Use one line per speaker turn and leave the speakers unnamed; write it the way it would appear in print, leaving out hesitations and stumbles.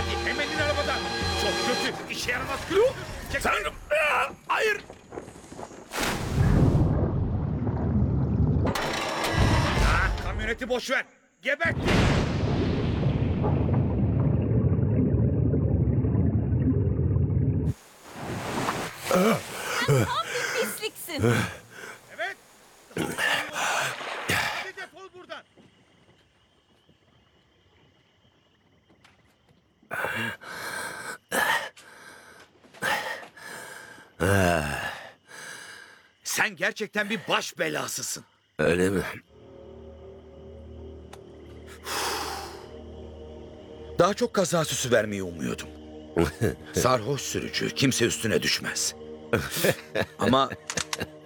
Hadi hemen in arabadan. Çok kötü. İşe yaramaz Klo.
Tanrım! Hayır!
Kamyoneti boş ver. Gebertin.
Pisliksin.
Evet. Hadi defol buradan. Sen gerçekten bir baş belasısın.
Öyle mi?
Daha çok kaza süsü vermeyi umuyordum. Sarhoş sürücü kimse üstüne düşmez. Ama